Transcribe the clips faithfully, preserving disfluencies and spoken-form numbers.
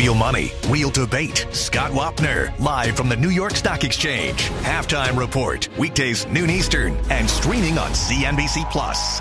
Real money, real debate. Scott Wapner, live from the New York Stock Exchange. Halftime Report, weekdays noon Eastern, and streaming on C N B C Plus.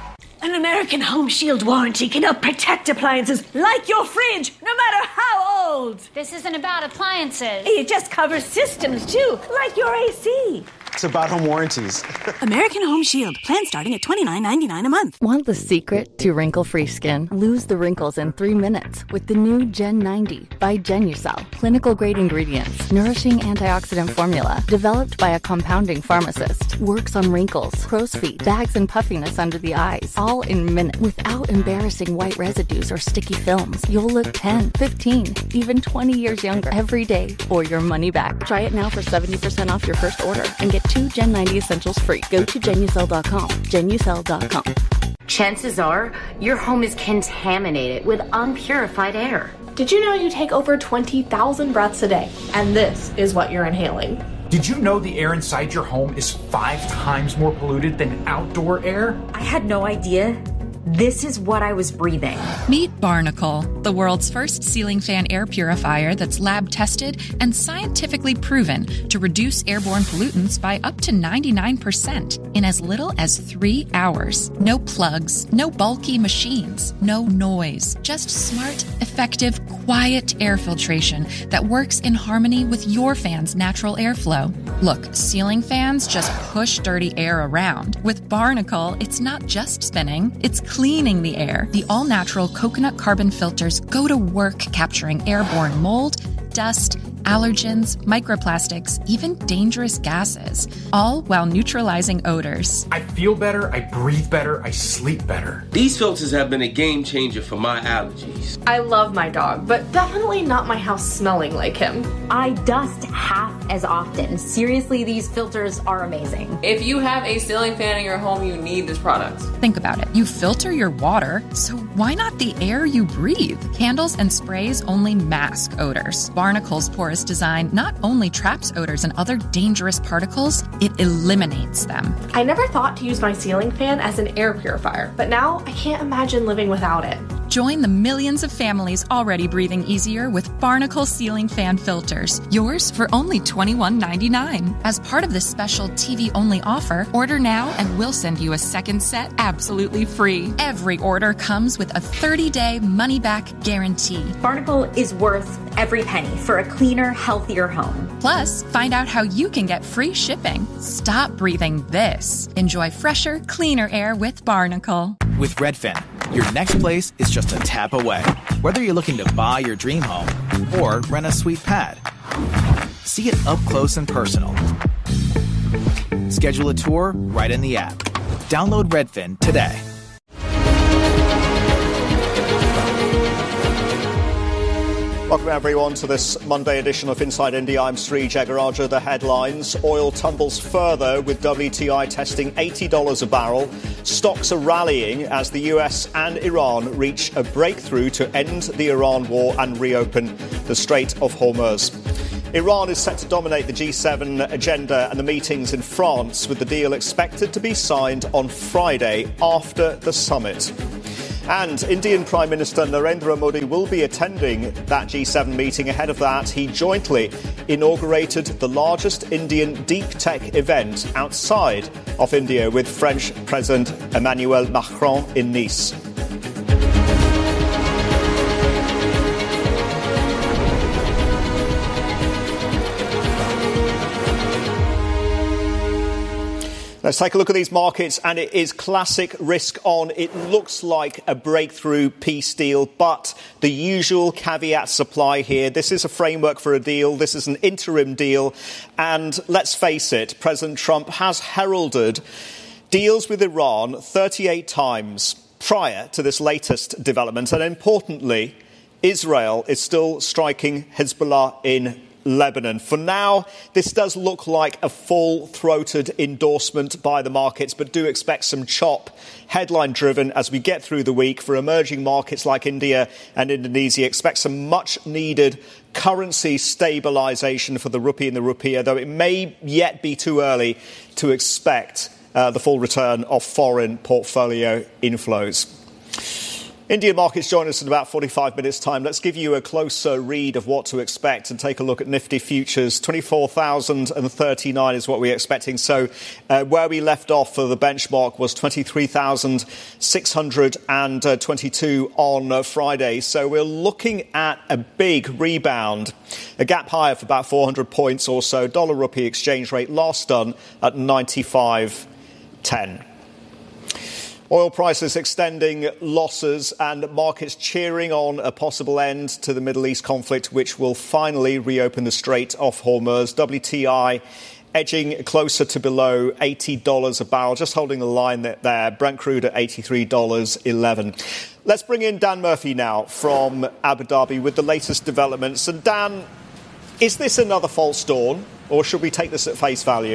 An American Home Shield warranty can help protect appliances like your fridge, no matter how old. This isn't about appliances. It just covers systems, too, like your A C. It's about home warranties. American Home Shield. Plan starting at twenty-nine ninety-nine a month. Want the secret to wrinkle-free skin? Lose the wrinkles in three minutes with the new Gen ninety by Genucel. Clinical-grade ingredients, nourishing antioxidant formula, developed by a compounding pharmacist. Works on wrinkles, crow's feet, bags and puffiness under the eyes, all in minutes. Without embarrassing white residues or sticky films, you'll look ten, fifteen, even twenty years younger every day or your money back. Try it now for seventy percent off your first order and get two Gen ninety essentials free. Go to Genucel dot com. Genucel dot com. Chances are your home is contaminated with unpurified air. Did you know you take over twenty thousand breaths a day? And this is what you're inhaling. Did you know the air inside your home is five times more polluted than outdoor air? I had no idea. This is what I was breathing. Meet Barnacle, the world's first ceiling fan air purifier that's lab tested and scientifically proven to reduce airborne pollutants by up to ninety-nine percent in as little as three hours. No plugs, no bulky machines, no noise, just smart, effective, quiet air filtration that works in harmony with your fan's natural airflow. Look, ceiling fans just push dirty air around. With Barnacle, it's not just spinning, it's cleaning the air. The all-natural coconut carbon filters go to work capturing airborne mold, dust, allergens, microplastics, even dangerous gases, all while neutralizing odors. I feel better, I breathe better, I sleep better. These filters have been a game changer for my allergies. I love my dog, but definitely not my house smelling like him. I dust half as often. Seriously, these filters are amazing. If you have a ceiling fan in your home, you need this product. Think about it. You filter your water, so why not the air you breathe? Candles and sprays only mask odors. Barnacle's porous design not only traps odors and other dangerous particles, it eliminates them. I never thought to use my ceiling fan as an air purifier, but now I can't imagine living without it. Join the millions of families already breathing easier with Barnacle ceiling fan filters. Yours for only twenty-one ninety-nine. As part of this special T V-only offer, order now and we'll send you a second set absolutely free. Every order comes with a thirty-day money-back guarantee. Barnacle is worth every penny for a cleaner, healthier home. Plus, find out how you can get free shipping. Stop breathing this. Enjoy fresher, cleaner air with Barnacle. With Redfin, your next place is just a tap away. Whether you're looking to buy your dream home or rent a sweet pad, see it up close and personal. Schedule a tour right in the app. Download Redfin today. Welcome everyone to this Monday edition of Inside India. I'm Sri Jagaraja. The headlines: oil tumbles further with W T I testing eighty dollars a barrel. Stocks are rallying as the U S and Iran reach a breakthrough to end the Iran war and reopen the Strait of Hormuz. Iran is set to dominate the G seven agenda and the meetings in France, with the deal expected to be signed on Friday after the summit. And Indian Prime Minister Narendra Modi will be attending that G seven meeting. Ahead of that, he jointly inaugurated the largest Indian deep tech event outside of India with French President Emmanuel Macron in Nice. Let's take a look at these markets, and it is classic risk on. It looks like a breakthrough peace deal, but the usual caveats apply here. This is a framework for a deal. This is an interim deal. And let's face it, President Trump has heralded deals with Iran thirty-eight times prior to this latest development. And importantly, Israel is still striking Hezbollah in Lebanon. For now, this does look like a full-throated endorsement by the markets, but do expect some chop, headline-driven, as we get through the week. For emerging markets like India and Indonesia, expect some much-needed currency stabilisation for the rupee and the rupiah, though it may yet be too early to expect uh, the full return of foreign portfolio inflows. Indian markets join us in about forty-five minutes' time. Let's give you a closer read of what to expect and take a look at Nifty futures. twenty-four thousand thirty-nine is what we're expecting. So uh, where we left off for the benchmark was twenty-three thousand six hundred twenty-two on uh, Friday. So we're looking at a big rebound, a gap higher for about four hundred points or so. Dollar rupee exchange rate last done at ninety-five ten. Oil prices extending losses and markets cheering on a possible end to the Middle East conflict, which will finally reopen the Strait of Hormuz. W T I edging closer to below eighty dollars a barrel, just holding the line there. Brent crude at eighty-three dollars and eleven cents. Let's bring in Dan Murphy now from Abu Dhabi with the latest developments. And Dan, is this another false dawn, or should we take this at face value?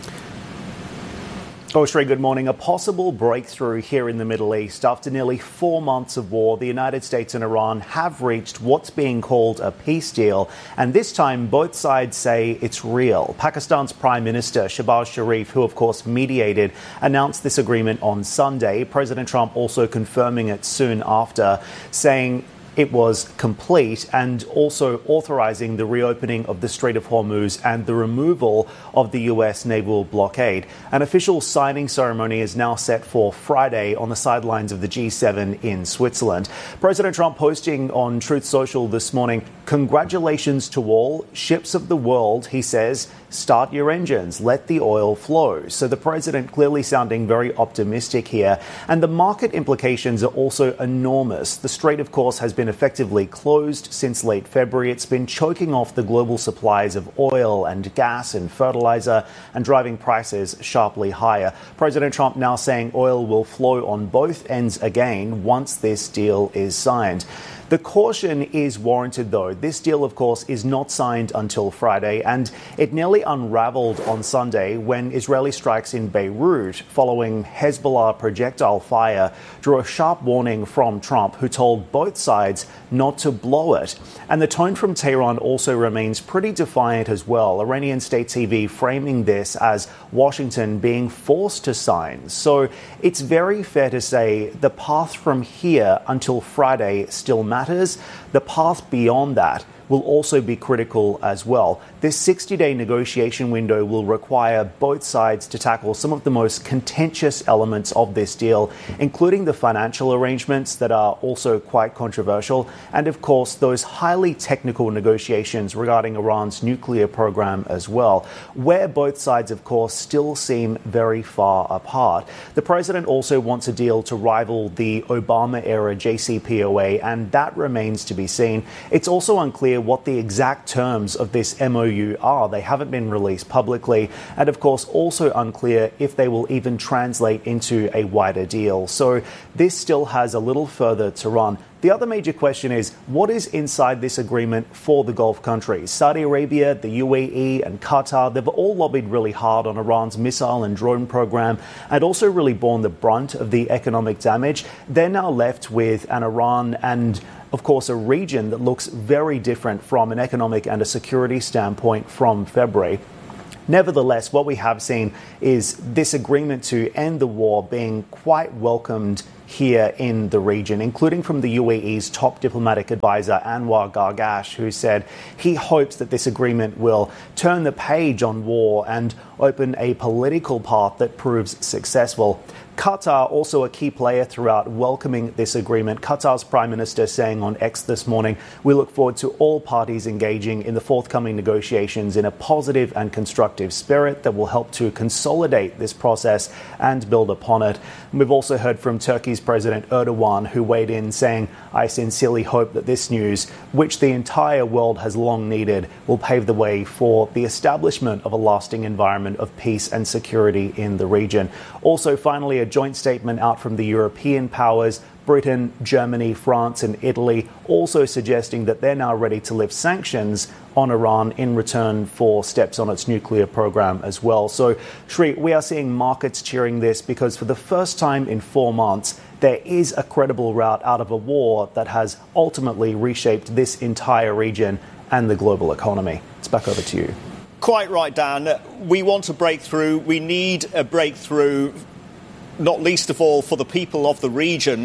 Oh, Sri, good morning. A possible breakthrough here in the Middle East. After nearly four months of war, the United States and Iran have reached what's being called a peace deal. And this time, both sides say it's real. Pakistan's Prime Minister, Shehbaz Sharif, who of course mediated, announced this agreement on Sunday. President Trump also confirming it soon after, saying it was complete, and also authorizing the reopening of the Strait of Hormuz and the removal of the U S naval blockade. An official signing ceremony is now set for Friday on the sidelines of the G seven in Switzerland. President Trump posting on Truth Social this morning, "Congratulations to all ships of the world," he says. "Start your engines, let the oil flow." So the president clearly sounding very optimistic here. And the market implications are also enormous. The strait, of course, has been effectively closed since late February. It's been choking off the global supplies of oil and gas and fertilizer and driving prices sharply higher. President Trump now saying oil will flow on both ends again once this deal is signed. The caution is warranted, though. This deal, of course, is not signed until Friday, and it nearly unraveled on Sunday when Israeli strikes in Beirut following Hezbollah projectile fire drew a sharp warning from Trump, who told both sides not to blow it. And the tone from Tehran also remains pretty defiant as well. Iranian state T V framing this as Washington being forced to sign. So it's very fair to say the path from here until Friday still matters. The path beyond that will also be critical as well. This sixty-day negotiation window will require both sides to tackle some of the most contentious elements of this deal, including the financial arrangements that are also quite controversial, and of course those highly technical negotiations regarding Iran's nuclear program as well, where both sides, of course, still seem very far apart. The president also wants a deal to rival the Obama-era J C P O A, and that remains to be seen. It's also unclear what the exact terms of this M O U are. They haven't been released publicly, and of course also unclear if they will even translate into a wider deal. So this still has a little further to run. The other major question is, what is inside this agreement for the Gulf countries? Saudi Arabia, the U A E and Qatar, they've all lobbied really hard on Iran's missile and drone program and also really borne the brunt of the economic damage. They're now left with an Iran and, of course, a region that looks very different from an economic and a security standpoint from February. Nevertheless, what we have seen is this agreement to end the war being quite welcomed here in the region, including from the U A E's top diplomatic advisor, Anwar Gargash, who said he hopes that this agreement will turn the page on war and open a political path that proves successful. Qatar, also a key player throughout, welcoming this agreement. Qatar's Prime Minister saying on X this morning, "We look forward to all parties engaging in the forthcoming negotiations in a positive and constructive spirit that will help to consolidate this process and build upon it." And we've also heard from Turkey's President Erdogan, who weighed in saying, "I sincerely hope that this news, which the entire world has long needed, will pave the way for the establishment of a lasting environment of peace and security in the region." Also, finally, a joint statement out from the European powers, Britain, Germany, France and Italy, also suggesting that they're now ready to lift sanctions on Iran in return for steps on its nuclear program as well. So, Sri, we are seeing markets cheering this because for the first time in four months, there is a credible route out of a war that has ultimately reshaped this entire region and the global economy. It's back over to you. Quite right, Dan. We want a breakthrough. We need a breakthrough, not least of all for the people of the region.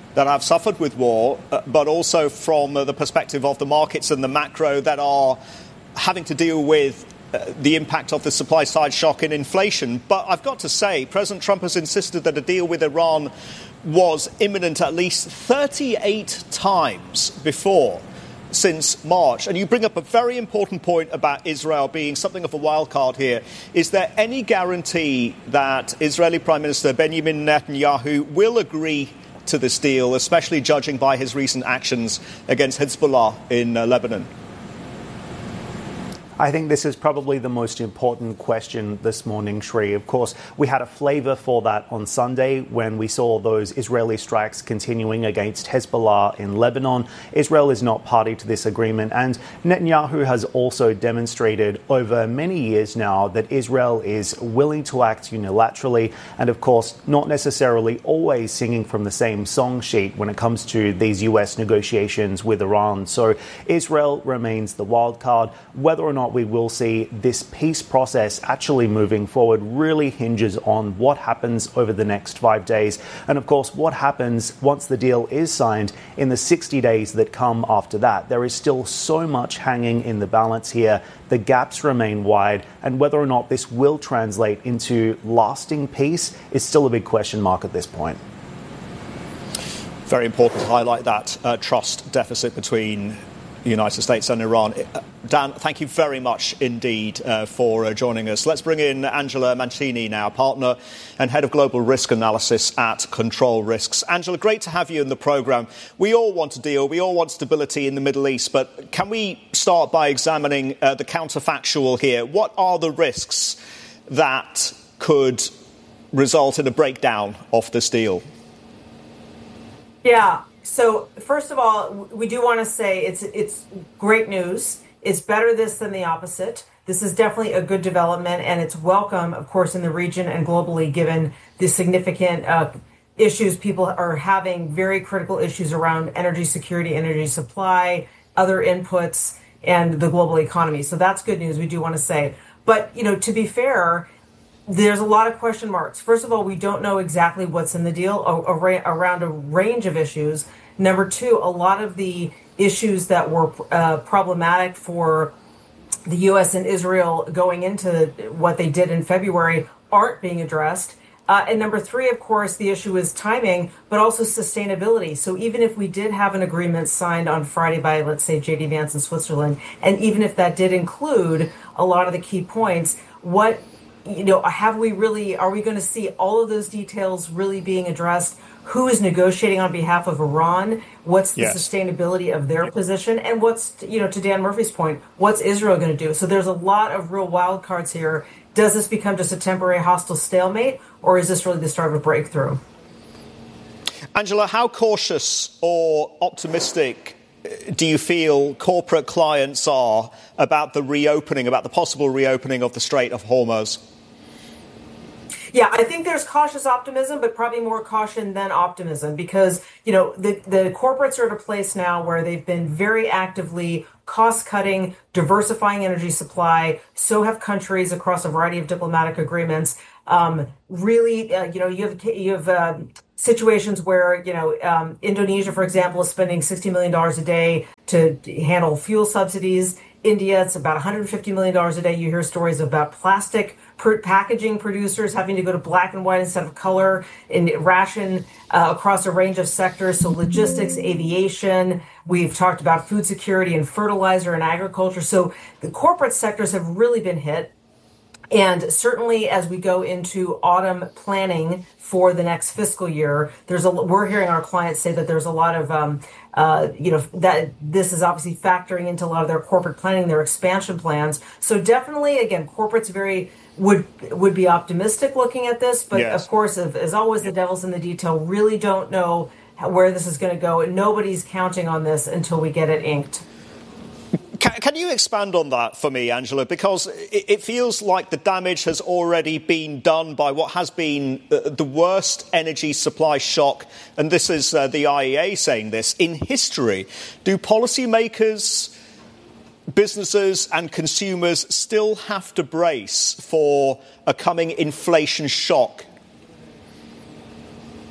that have suffered with war, uh, but also from uh, the perspective of the markets and the macro that are having to deal with uh, the impact of the supply side shock in inflation. But I've got to say, President Trump has insisted that a deal with Iran was imminent at least thirty-eight times before since March. And you bring up a very important point about Israel being something of a wild card here. Is there any guarantee that Israeli Prime Minister Benjamin Netanyahu will agree to this deal, especially judging by his recent actions against Hezbollah in uh, Lebanon? I think this is probably the most important question this morning, Shri. Of course, we had a flavour for that on Sunday when we saw those Israeli strikes continuing against Hezbollah in Lebanon. Israel is not party to this agreement, and Netanyahu has also demonstrated over many years now that Israel is willing to act unilaterally and, of course, not necessarily always singing from the same song sheet when it comes to these U S negotiations with Iran. So Israel remains the wild card. Whether or not we will see this peace process actually moving forward really hinges on what happens over the next five days. And of course, what happens once the deal is signed in the sixty days that come after that. There is still so much hanging in the balance here. The gaps remain wide, and whether or not this will translate into lasting peace is still a big question mark at this point. Very important to highlight that uh, trust deficit between the United States and Iran. Dan, thank you very much indeed uh, for uh, joining us. Let's bring in Angela Mancini now, partner and head of global risk analysis at Control Risks. Angela, great to have you in the programme. We all want a deal. We all want stability in the Middle East. But can we start by examining uh, the counterfactual here? What are the risks that could result in a breakdown of this deal? Yeah. So, first of all, we do want to say it's it's great news. It's better this than the opposite. This is definitely a good development, and it's welcome, of course, in the region and globally, given the significant uh, issues people are having, very critical issues around energy security, energy supply, other inputs, and the global economy. So that's good news, we do want to say. But, you know, to be fair, there's a lot of question marks. First of all, we don't know exactly what's in the deal a, a, around a range of issues. Number two, a lot of the issues that were uh, problematic for the U S and Israel going into what they did in February aren't being addressed. Uh, and number three, of course, the issue is timing, but also sustainability. So even if we did have an agreement signed on Friday by, let's say, J D Vance in Switzerland, and even if that did include a lot of the key points, what You know, have we really, are we going to see all of those details really being addressed? Who is negotiating on behalf of Iran? What's the yes. sustainability of their position? And what's, you know, to Dan Murphy's point, what's Israel going to do? So there's a lot of real wild cards here. Does this become just a temporary hostile stalemate, or is this really the start of a breakthrough? Angela, how cautious or optimistic do you feel corporate clients are about the reopening, about the possible reopening of the Strait of Hormuz? Yeah, I think there's cautious optimism, but probably more caution than optimism because, you know, the, the corporates are at a place now where they've been very actively cost-cutting, diversifying energy supply. So have countries across a variety of diplomatic agreements. Um, really, uh, you know, you have you have uh, situations where, you know, um, Indonesia, for example, is spending sixty million dollars a day to handle fuel subsidies. India, it's about one hundred fifty million dollars a day. You hear stories about plastic per- packaging producers having to go to black and white instead of color and ration uh, across a range of sectors. So logistics, aviation, we've talked about food security and fertilizer and agriculture. So the corporate sectors have really been hit. And certainly as we go into autumn planning for the next fiscal year, there's a, we're hearing our clients say that there's a lot of, um, uh, you know, that this is obviously factoring into a lot of their corporate planning, their expansion plans. So definitely, again, corporates very would would be optimistic looking at this. But yes. of course, as always, the devil's in the detail. Really don't know how, where this is going to go. And nobody's counting on this until we get it inked. Can, can you expand on that for me, Angela? Because it, it feels like the damage has already been done by what has been the, the worst energy supply shock, and this is uh, the I E A saying this, in history. Do policymakers, businesses and consumers still have to brace for a coming inflation shock?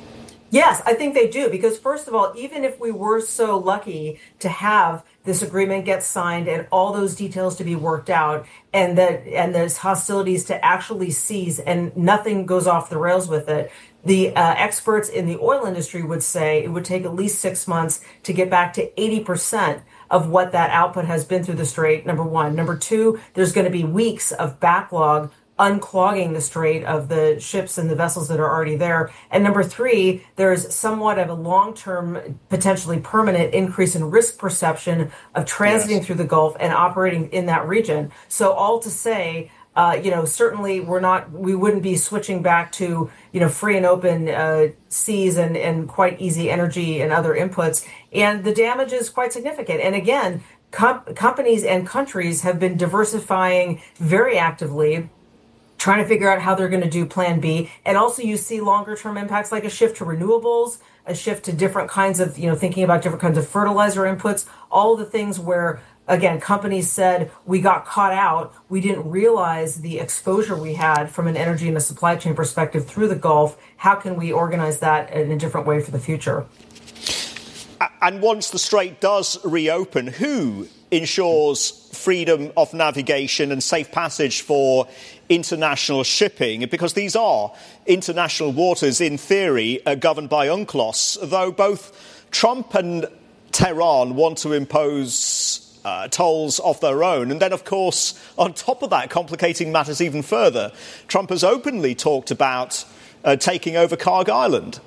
Yes, I think they do, because first of all, even if we were so lucky to have this agreement get signed and all those details to be worked out, and that and there's hostilities to actually cease and nothing goes off the rails with it, the uh, experts in the oil industry would say it would take at least six months to get back to eighty percent of what that output has been through the Strait, number one. Number two, there's going to be weeks of backlog unclogging the strait of the ships and the vessels that are already there. And number three, there's somewhat of a long-term, potentially permanent increase in risk perception of transiting yes. through the Gulf and operating in that region. So all to say, uh, you know, certainly we're not, we wouldn't be switching back to, you know, free and open uh, seas and, and quite easy energy and other inputs. And the damage is quite significant. And again, com- companies and countries have been diversifying very actively, trying to figure out how they're going to do plan B. And also you see longer term impacts like a shift to renewables, a shift to different kinds of, you know, thinking about different kinds of fertilizer inputs, all the things where, again, companies said we got caught out. We didn't realize the exposure we had from an energy and a supply chain perspective through the Gulf. How can we organize that in a different way for the future? And once the Strait does reopen, who ensures freedom of navigation and safe passage for international shipping? Because these are international waters, in theory, uh, governed by UNCLOS, though both Trump and Tehran want to impose uh, tolls of their own. And then, of course, on top of that, complicating matters even further, Trump has openly talked about uh, taking over Kharg Island.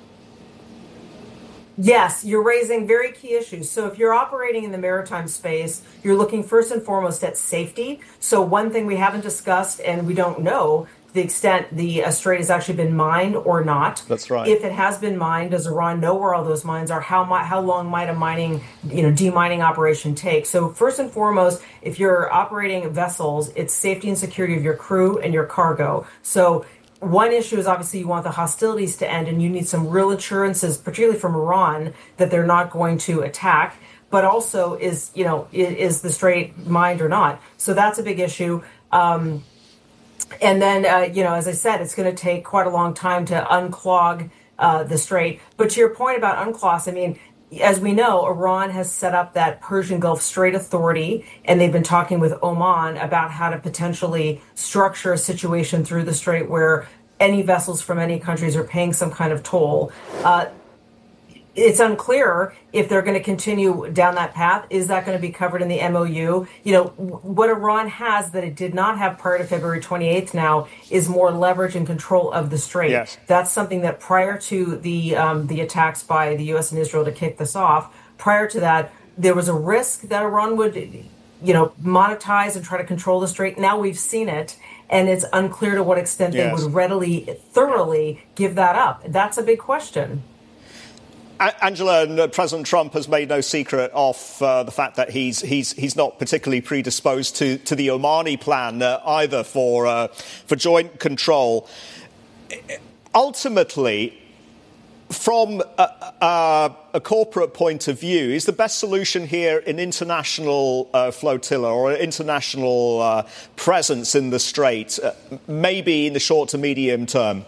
Yes, you're raising very key issues. So if you're operating in the maritime space, you're looking first and foremost at safety. So one thing we haven't discussed, and we don't know to the extent the uh, strait has actually been mined or not. That's right. If it has been mined, does Iran know where all those mines are? How mi- how long might a mining, you know, demining operation take? So first and foremost, if you're operating vessels, it's safety and security of your crew and your cargo. So one issue is obviously you want the hostilities to end, and you need some real assurances, particularly from Iran, that they're not going to attack. But also, is you know is, is the strait mined or not? So that's a big issue. Um, and then uh, you know, as I said, it's going to take quite a long time to unclog uh, the strait. But to your point about UNCLOS, I mean, as we know, Iran has set up that Persian Gulf Strait Authority, and they've been talking with Oman about how to potentially structure a situation through the strait where any vessels from any countries are paying some kind of toll. Uh, it's unclear if they're going to continue down that path. Is that going to be covered in the M O U? You know, what Iran has that it did not have prior to February twenty-eighth now is more leverage and control of the strait. Yes. That's something that prior to the um, the attacks by the U S and Israel to kick this off, prior to that, there was a risk that Iran would, you know, monetize and try to control the strait. Now we've seen it, and it's unclear to what extent yes. they would readily, thoroughly give that up. That's a big question. Angela, and President Trump has made no secret of uh, the fact that he's he's he's not particularly predisposed to, to the Omani plan uh, either for uh, for joint control. Ultimately, from a, a, a corporate point of view, is the best solution here an international uh, flotilla or an international uh, presence in the Strait, uh, maybe in the short to medium term?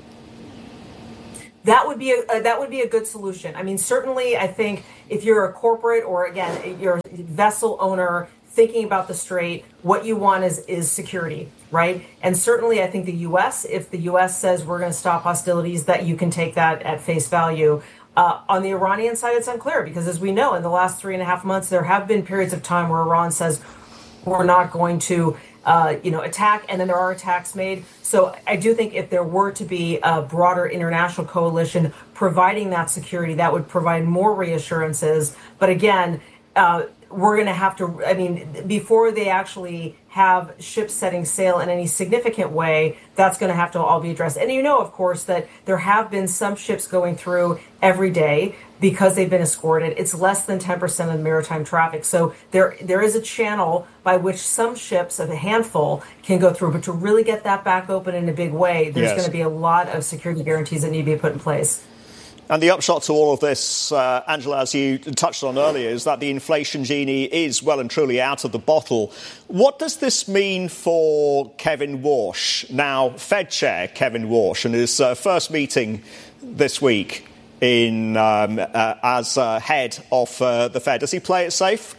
That would be a uh, that would be a good solution. I mean, certainly, I think if you're a corporate or, again, you're a vessel owner thinking about the strait, what you want is is security, right? And certainly, I think the U S, if the U S says we're going to stop hostilities, that you can take that at face value. Uh, on the Iranian side, it's unclear because, as we know, in the last three and a half months, there have been periods of time where Iran says we're not going to Uh, you know, attack, and then there are attacks made. So I do think if there were to be a broader international coalition providing that security, that would provide more reassurances. But again, uh, we're going to have to, I mean, before they actually have ships setting sail in any significant way, that's going to have to all be addressed. And you know, of course, that there have been some ships going through every day because they've been escorted. It's less than ten percent of maritime traffic. So there there is a channel by which some ships, of a handful, can go through. But to really get that back open in a big way, there's yes. going to be a lot of security guarantees that need to be put in place. And the upshot to all of this, uh, Angela, as you touched on earlier, is that the inflation genie is well and truly out of the bottle. What does this mean for Kevin Warsh, now Fed Chair Kevin Warsh, and his uh, first meeting this week? in um, uh, as uh, head of uh, the Fed. Does he play it safe?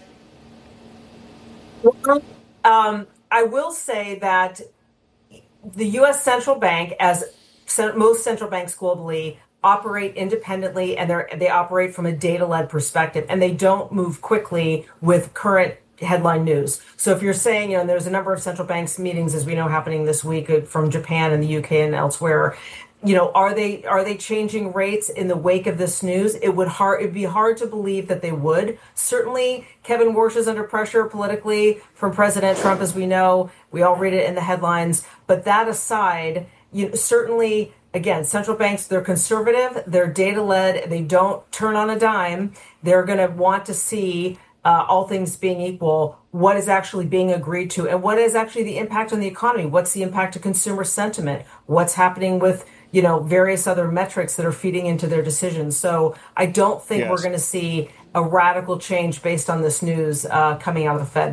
Um, I will say that the U S central bank, as most central banks globally, operate independently, and they they operate from a data-led perspective, and they don't move quickly with current headline news. So if you're saying, you know, there's a number of central banks meetings, as we know, happening this week from Japan and the U K and elsewhere, you know, are they are they changing rates in the wake of this news? It would hard it'd be hard to believe that they would. Certainly, Kevin Warsh is under pressure politically from President Trump, as we know. We all read it in the headlines. But that aside, you certainly, again, central banks, they're conservative, they're data-led, they don't turn on a dime. They're going to want to see, uh, all things being equal, what is actually being agreed to and what is actually the impact on the economy. What's the impact of consumer sentiment? What's happening with, you know, various other metrics that are feeding into their decisions. So I don't think yes. we're going to see a radical change based on this news uh, coming out of the Fed.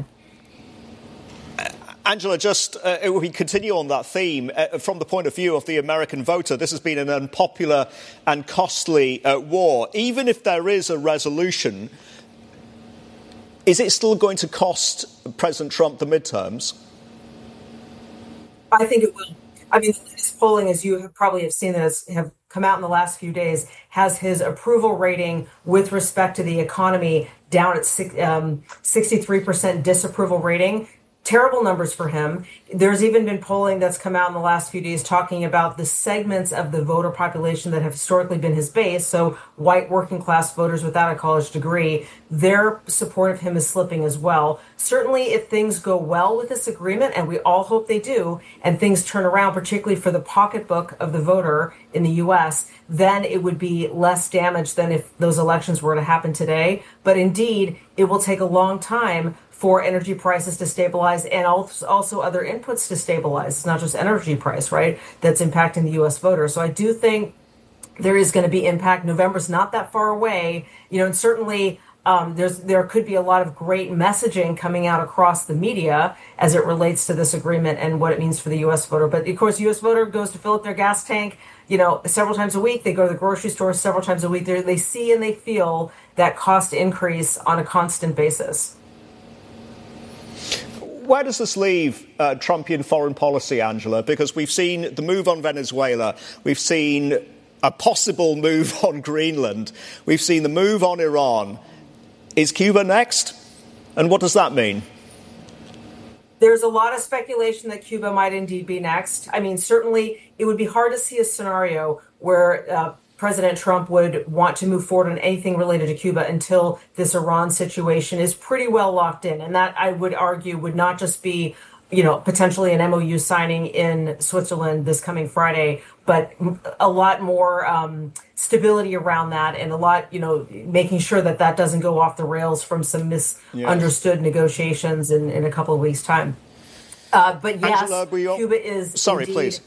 Angela, just uh, if we continue on that theme, uh, from the point of view of the American voter, this has been an unpopular and costly uh, war. Even if there is a resolution, is it still going to cost President Trump the midterms? I think it will. I mean, the latest polling, as you have probably have seen, that has have come out in the last few days, has his approval rating with respect to the economy down at um, sixty-three percent disapproval rating. Terrible numbers for him. There's even been polling that's come out in the last few days talking about the segments of the voter population that have historically been his base. So white working class voters without a college degree, their support of him is slipping as well. Certainly, if things go well with this agreement, and we all hope they do, and things turn around, particularly for the pocketbook of the voter in the U S, then it would be less damage than if those elections were to happen today. But indeed, it will take a long time for energy prices to stabilize and also other inputs to stabilize. It's not just energy price, right, that's impacting the U S voter. So I do think there is going to be impact. November's not that far away, you know, and certainly um, there's there could be a lot of great messaging coming out across the media as it relates to this agreement and what it means for the U S voter. But of course, U S voter goes to fill up their gas tank, you know, several times a week. They go to the grocery store several times a week. They're, they see and they feel that cost increase on a constant basis. Where does this leave uh, Trumpian foreign policy, Angela? Because we've seen the move on Venezuela. We've seen a possible move on Greenland. We've seen the move on Iran. Is Cuba next? And what does that mean? There's a lot of speculation that Cuba might indeed be next. I mean, certainly it would be hard to see a scenario where uh, President Trump would want to move forward on anything related to Cuba until this Iran situation is pretty well locked in. And that, I would argue, would not just be, you know, potentially an M O U signing in Switzerland this coming Friday, but a lot more um, stability around that and a lot, you know, making sure that that doesn't go off the rails from some misunderstood yes. negotiations in, in a couple of weeks' time. Uh, but yes, Angela, Cuba is Sorry, indeed, please.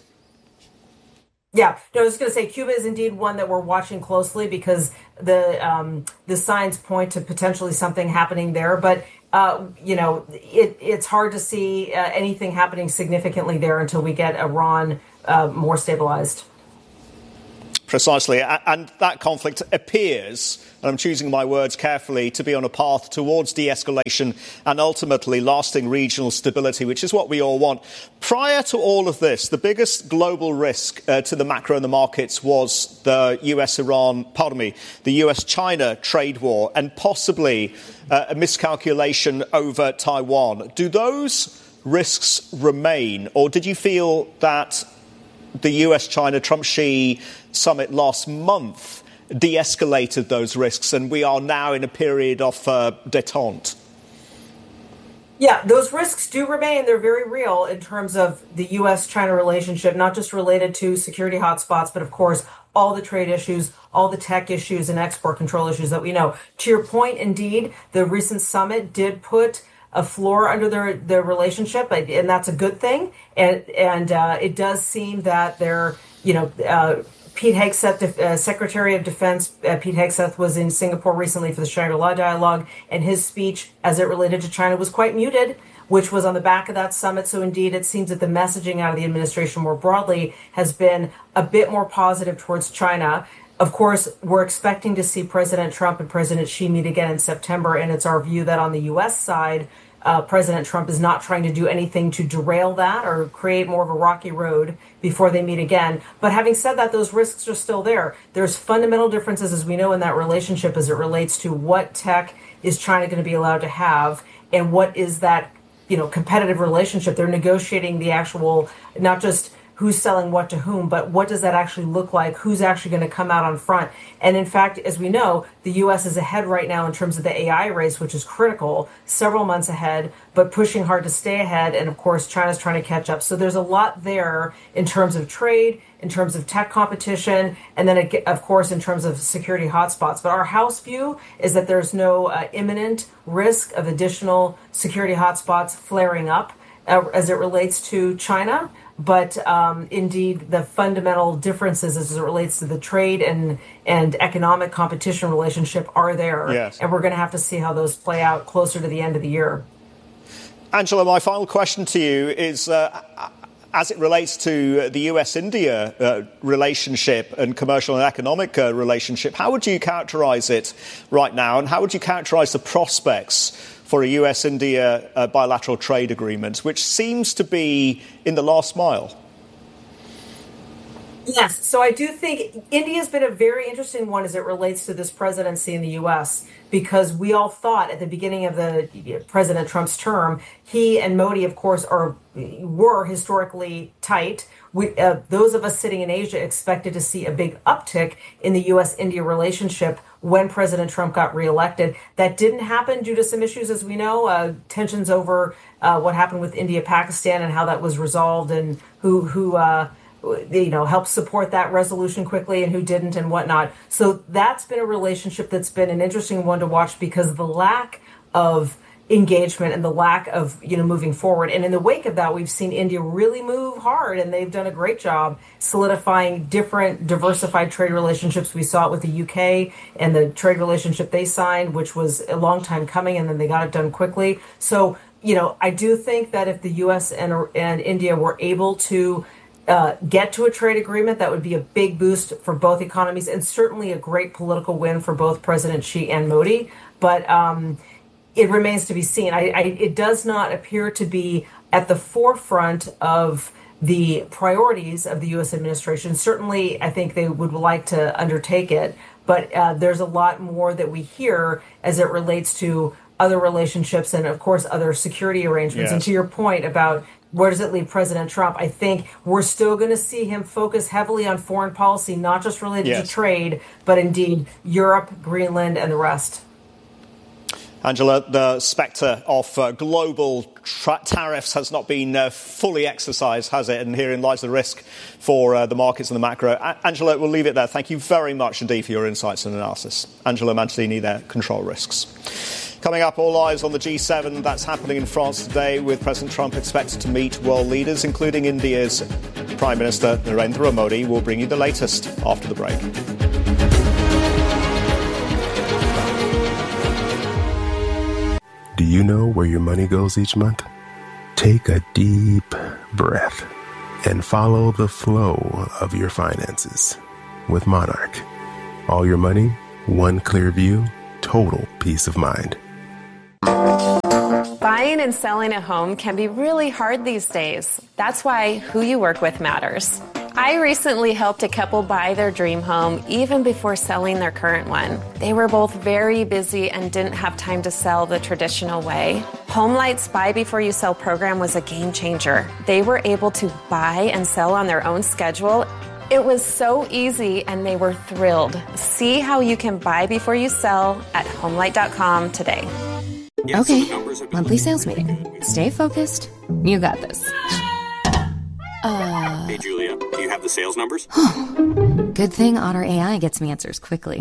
Yeah, no, I was going to say Cuba is indeed one that we're watching closely because the um, the signs point to potentially something happening there. But, uh, you know, it, it's hard to see uh, anything happening significantly there until we get Iran uh, more stabilized. Precisely. And that conflict appears, and I'm choosing my words carefully, to be on a path towards de-escalation and ultimately lasting regional stability, which is what we all want. Prior to all of this, the biggest global risk uh, to the macro and the markets was the U S-Iran, pardon me, the U S-China trade war and possibly uh, a miscalculation over Taiwan. Do those risks remain, or did you feel that the U S-China Trump-Xi summit last month de-escalated those risks and we are now in a period of uh, détente? Yeah, those risks do remain. They're very real in terms of the U S-China relationship, not just related to security hotspots, but of course, all the trade issues, all the tech issues and export control issues that we know. To your point, indeed, the recent summit did put a floor under their, their relationship, and that's a good thing. And and uh, it does seem that they're, you know, uh, Pete Hegseth, uh, Secretary of Defense, uh, Pete Hegseth was in Singapore recently for the Shangri-La Dialogue, and his speech as it related to China was quite muted, which was on the back of that summit. So indeed, it seems that the messaging out of the administration more broadly has been a bit more positive towards China. Of course, we're expecting to see President Trump and President Xi meet again in September, and it's our view that on the U S side, uh, President Trump is not trying to do anything to derail that or create more of a rocky road before they meet again. But having said that, those risks are still there. There's fundamental differences, as we know, in that relationship as it relates to what tech is China going to be allowed to have and what is that, you know, competitive relationship. They're negotiating the actual, not just who's selling what to whom, but what does that actually look like? Who's actually going to come out on front? And in fact, as we know, the U S is ahead right now in terms of the A I race, which is critical, several months ahead, but pushing hard to stay ahead. And of course, China's trying to catch up. So there's a lot there in terms of trade, in terms of tech competition, and then, of course, in terms of security hotspots. But our house view is that there's no uh, imminent risk of additional security hotspots flaring up uh, as it relates to China. But um, indeed, the fundamental differences as it relates to the trade and, and economic competition relationship are there. Yes. And we're going to have to see how those play out closer to the end of the year. Angela, my final question to you is, uh, as it relates to the U S India uh, relationship and commercial and economic uh, relationship, how would you characterize it right now? And how would you characterize the prospects for a U S India uh, bilateral trade agreement, which seems to be in the last mile? Yes. So I do think India's been a very interesting one as it relates to this presidency in the U S, because we all thought at the beginning of the President Trump's term, he and Modi, of course, are were historically tight. We, uh, those of us sitting in Asia expected to see a big uptick in the U S India relationship when President Trump got reelected. That didn't happen due to some issues, as we know, uh, tensions over uh, what happened with India-Pakistan and how that was resolved, and who who uh, you know helped support that resolution quickly and who didn't and whatnot. So that's been a relationship that's been an interesting one to watch because of the lack of engagement and the lack of, you know, moving forward. And in the wake of that, we've seen India really move hard, and they've done a great job solidifying different diversified trade relationships. We saw it with the U K and the trade relationship they signed, which was a long time coming, and then they got it done quickly. So, you know, I do think that if the U S and, and India were able to Uh, get to a trade agreement, that would be a big boost for both economies and certainly a great political win for both President Xi and Modi. But um, it remains to be seen. I, I, it does not appear to be at the forefront of the priorities of the U S administration. Certainly, I think they would like to undertake it, but uh, there's a lot more that we hear as it relates to other relationships and, of course, other security arrangements. Yes. And to your point about where does it leave President Trump, I think we're still going to see him focus heavily on foreign policy, not just related yes. to trade, but indeed Europe, Greenland, and the rest. Angela, the spectre of uh, global tra- tariffs has not been uh, fully exercised, has it? And herein lies the risk for uh, the markets and the macro. A- Angela, we'll leave it there. Thank you very much indeed for your insights and analysis. Angela Mancini there, Control Risks. Coming up, all eyes on the G seven. That's happening in France today, with President Trump expected to meet world leaders, including India's Prime Minister Narendra Modi. We'll bring you the latest after the break. Do you know where your money goes each month? Take a deep breath and follow the flow of your finances with Monarch. All your money, one clear view, total peace of mind. Buying and selling a home can be really hard these days. That's why who you work with matters. I recently helped a couple buy their dream home even before selling their current one. They were both very busy and didn't have time to sell the traditional way. HomeLight's Buy Before You Sell program was a game changer. They were able to buy and sell on their own schedule. It was so easy, and they were thrilled. See how you can buy before you sell at homelight dot com today. Okay, monthly sales meeting. Stay focused. You got this. Uh. Hey, Julia, do you have the sales numbers? Good thing Otter A I gets me answers quickly.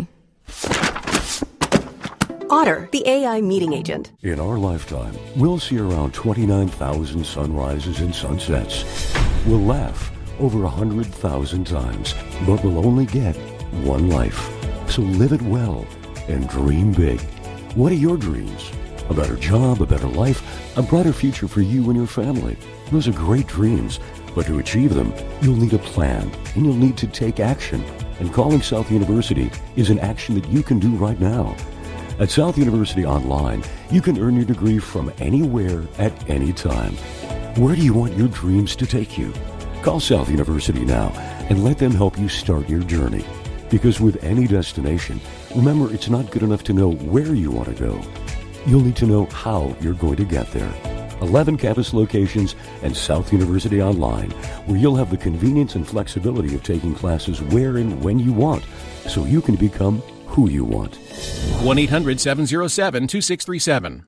Otter, the A I meeting agent. In our lifetime, we'll see around twenty-nine thousand sunrises and sunsets. We'll laugh over one hundred thousand times, but we'll only get one life. So live it well and dream big. What are your dreams? A better job, a better life, a brighter future for you and your family. Those are great dreams, but to achieve them, you'll need a plan, and you'll need to take action. And calling South University is an action that you can do right now. At South University Online, you can earn your degree from anywhere at any time. Where do you want your dreams to take you? Call South University now and let them help you start your journey. Because with any destination, remember, it's not good enough to know where you want to go. You'll need to know how you're going to get there. eleven campus locations and South University Online, where you'll have the convenience and flexibility of taking classes where and when you want, so you can become who you want. one eight hundred seven oh seven two six three seven.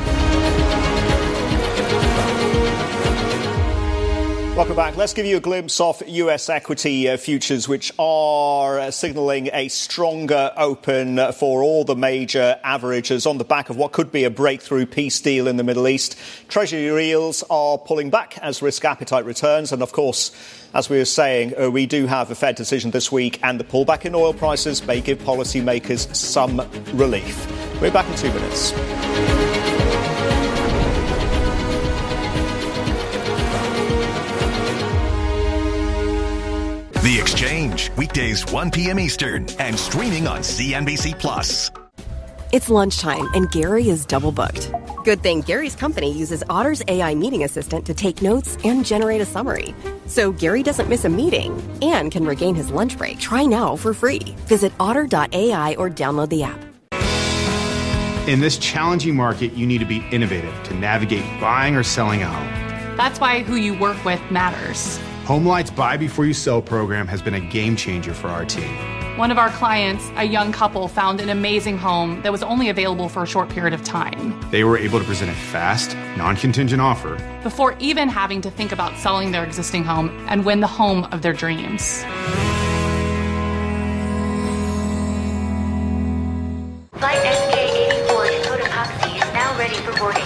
Welcome back. Let's give you a glimpse of U S equity uh, futures, which are uh, signalling a stronger open for all the major averages on the back of what could be a breakthrough peace deal in the Middle East. Treasury yields are pulling back as risk appetite returns. And, of course, as we were saying, uh, we do have a Fed decision this week, and the pullback in oil prices may give policymakers some relief. We're back in two minutes. The Exchange, weekdays one p.m. Eastern and streaming on C N B C Plus. It's lunchtime and Gary is double booked. Good thing Gary's company uses Otter's A I meeting assistant to take notes and generate a summary. So Gary doesn't miss a meeting and can regain his lunch break. Try now for free. Visit otter dot A I or download the app. In this challenging market, you need to be innovative to navigate buying or selling a home. That's why who you work with matters. HomeLight's Buy Before You Sell program has been a game changer for our team. One of our clients, a young couple, found an amazing home that was only available for a short period of time. They were able to present a fast, non-contingent offer before even having to think about selling their existing home and win the home of their dreams. Flight S K eighty-four to Cotopaxi is now ready for boarding.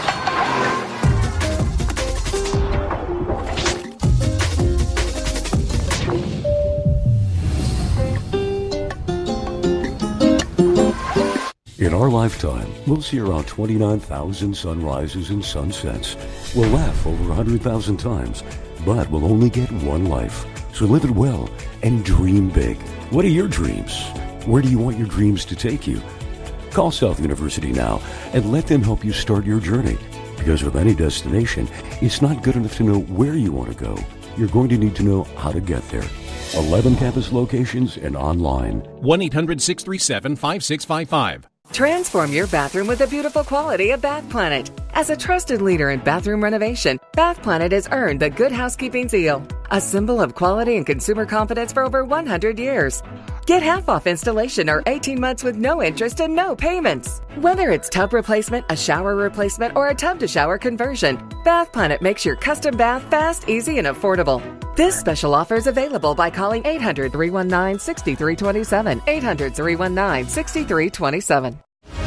In our lifetime, we'll see around twenty-nine thousand sunrises and sunsets. We'll laugh over one hundred thousand times, but we'll only get one life. So live it well and dream big. What are your dreams? Where do you want your dreams to take you? Call South University now and let them help you start your journey. Because with any destination, it's not good enough to know where you want to go. You're going to need to know how to get there. eleven campus locations and online. one eight hundred six three seven five six five five. Transform your bathroom with the beautiful quality of Bath Planet. As a trusted leader in bathroom renovation, Bath Planet has earned the Good Housekeeping seal, a symbol of quality and consumer confidence for over one hundred years. Get half off installation or eighteen months with no interest and no payments. Whether it's tub replacement, a shower replacement, or a tub-to-shower conversion, Bath Planet makes your custom bath fast, easy, and affordable. This special offer is available by calling eight hundred, three one nine, six three two seven, eight hundred, three one nine, six three two seven.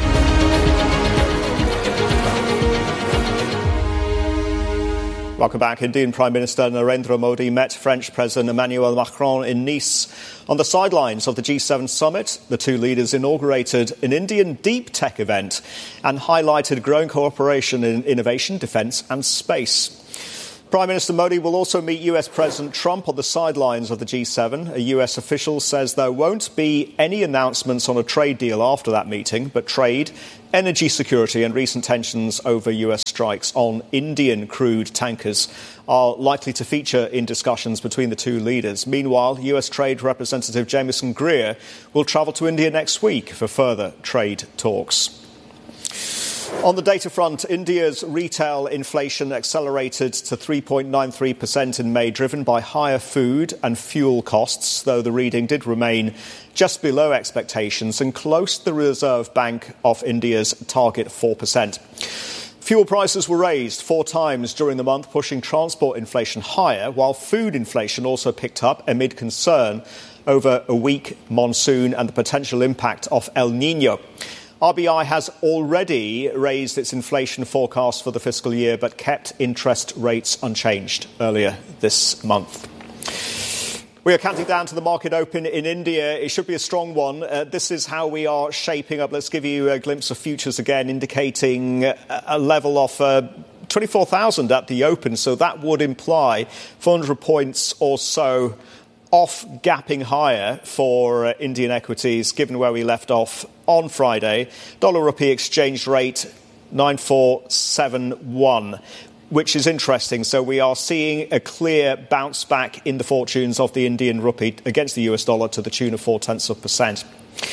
Welcome back. Indian Prime Minister Narendra Modi met French President Emmanuel Macron in Nice. On the sidelines of the G seven summit, the two leaders inaugurated an Indian deep tech event and highlighted growing cooperation in innovation, defence and space. Prime Minister Modi will also meet U S President Trump on the sidelines of the G seven. A U S official says there won't be any announcements on a trade deal after that meeting, but trade, energy security and recent tensions over U S strikes on Indian crude tankers are likely to feature in discussions between the two leaders. Meanwhile, U S Trade Representative Jamieson Greer will travel to India next week for further trade talks. On the data front, India's retail inflation accelerated to three point nine three percent in May, driven by higher food and fuel costs, though the reading did remain just below expectations and close to the Reserve Bank of India's target four percent. Fuel prices were raised four times during the month, pushing transport inflation higher, while food inflation also picked up amid concern over a weak monsoon and the potential impact of El Niño. R B I has already raised its inflation forecast for the fiscal year, but kept interest rates unchanged earlier this month. We are counting down to the market open in India. It should be a strong one. Uh, this is how we are shaping up. Let's give you a glimpse of futures again, indicating a, a level of uh, twenty-four thousand at the open. So that would imply four hundred points or so off gapping higher for uh, Indian equities, given where we left off on Friday. Dollar rupee exchange rate nine four seven one, which is interesting. So we are seeing a clear bounce back in the fortunes of the Indian rupee against the U S dollar to the tune of four tenths of percent.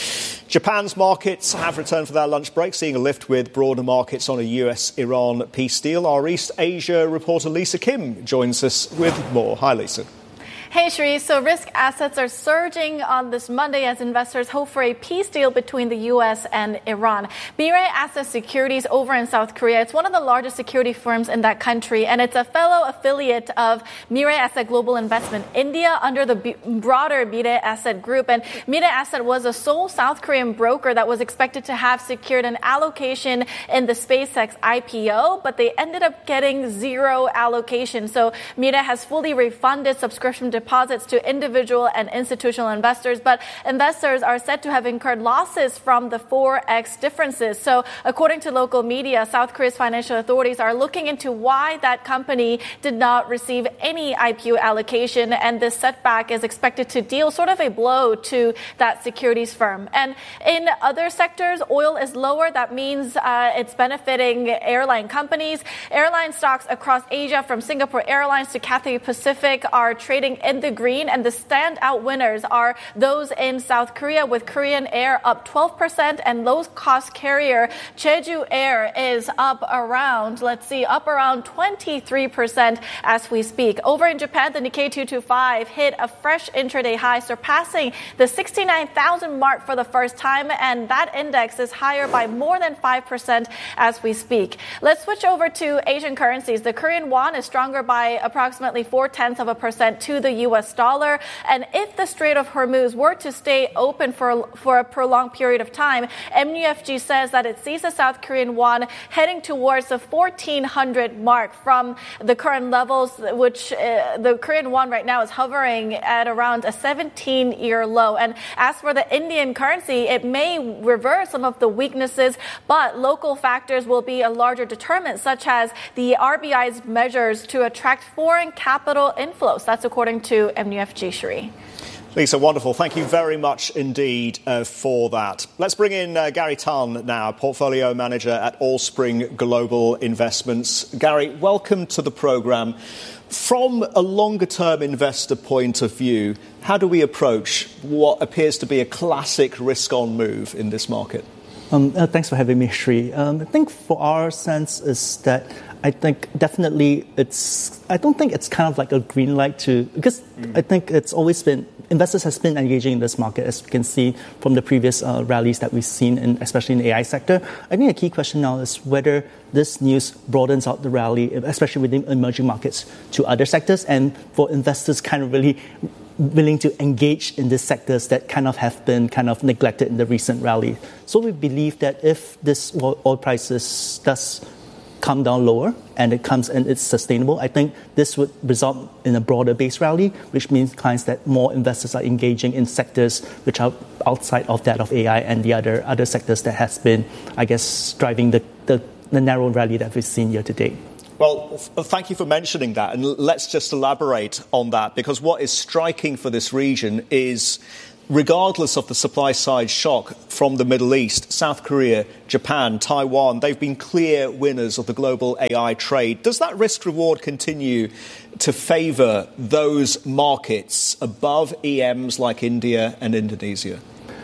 Japan's markets have returned for their lunch break, seeing a lift with broader markets on a U S Iran peace deal. Our East Asia reporter Lisa Kim joins us with more. Hi, Lisa. Hey, Sri. So risk assets are surging on this Monday as investors hope for a peace deal between the U S and Iran. Mirae Asset Securities over in South Korea, it's one of the largest security firms in that country, and it's a fellow affiliate of Mirae Asset Global Investment India under the B- broader Mirae Asset Group. And Mirae Asset was a sole South Korean broker that was expected to have secured an allocation in the SpaceX I P O, but they ended up getting zero allocation. So Mirae has fully refunded subscription deposits to individual and institutional investors, but investors are said to have incurred losses from the four X differences. So according to local media, South Korea's financial authorities are looking into why that company did not receive any I P O allocation, and this setback is expected to deal sort of a blow to that securities firm. And in other sectors, oil is lower. That means uh, it's benefiting airline companies. Airline stocks across Asia, from Singapore Airlines to Cathay Pacific, are trading in the green, and the standout winners are those in South Korea, with Korean Air up twelve percent and low-cost carrier Jeju Air is up around, let's see, up around twenty-three percent as we speak. Over in Japan, the Nikkei two twenty-five hit a fresh intraday high, surpassing the sixty-nine thousand mark for the first time, and that index is higher by more than five percent as we speak. Let's switch over to Asian currencies. The Korean won is stronger by approximately four-tenths of a percent to the U S dollar. And if the Strait of Hormuz were to stay open for, for a prolonged period of time, M U F G says that it sees the South Korean won heading towards the fourteen hundred mark from the current levels, which uh, the Korean won right now is hovering at around a seventeen-year low. And as for the Indian currency, it may reverse some of the weaknesses, but local factors will be a larger determinant, such as the R B I's measures to attract foreign capital inflows. That's according to M U F G, Sri. Lisa, wonderful. Thank you very much indeed uh, for that. Let's bring in uh, Gary Tan now, portfolio manager at Allspring Global Investments. Gary, welcome to the programme. From a longer-term investor point of view, how do we approach what appears to be a classic risk-on move in this market? Um, uh, thanks for having me, Sri. Um, I think for our sense is that I think definitely it's, I don't think it's kind of like a green light to, because mm. I think it's always been, investors has been engaging in this market, as you can see from the previous uh, rallies that we've seen, in, especially in the A I sector. I think a key question now is whether this news broadens out the rally, especially within emerging markets, to other sectors, and for investors kind of really willing to engage in these sectors that kind of have been kind of neglected in the recent rally. So we believe that if this oil prices does come down lower and it comes and it's sustainable, I think this would result in a broader base rally, which means clients that more investors are engaging in sectors which are outside of that of A I and the other other sectors that has been, I guess, driving the, the, the narrow rally that we've seen year to date. Well, f- thank you for mentioning that. And let's just elaborate on that, because what is striking for this region is, regardless of the supply-side shock from the Middle East, South Korea, Japan, Taiwan, they've been clear winners of the global A I trade. Does that risk-reward continue to favour those markets above E Ms like India and Indonesia?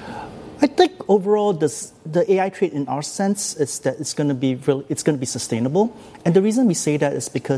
I think overall, this, the A I trade, in our sense, is that it's going to be real, it's going to be sustainable, and the reason we say that is because